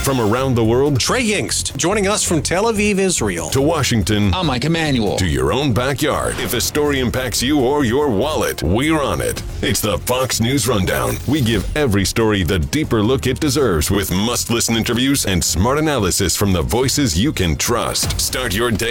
From around the world Trey Yingst, joining us from Tel Aviv, Israel. to Washington I'm Mike Emanuel. to your own backyard. If a story impacts you or your wallet, we're on it. It's the Fox News Rundown. We give every story the deeper look it deserves with must-listen interviews and smart analysis from the voices you can trust. Start your day